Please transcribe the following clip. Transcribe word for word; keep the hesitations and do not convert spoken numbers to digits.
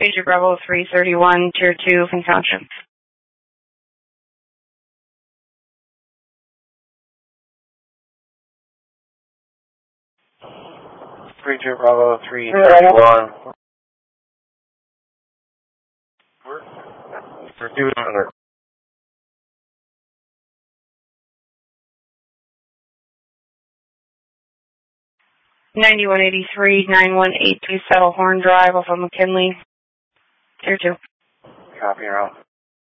Pager Bravo three thirty-one, Tier two, from Township. Pager Bravo three thirty-one. We're, we're doing another. ninety-one eighty-three, nine one eight two, Settle Horn Drive off of McKinley. Tier two. Copy, you're out.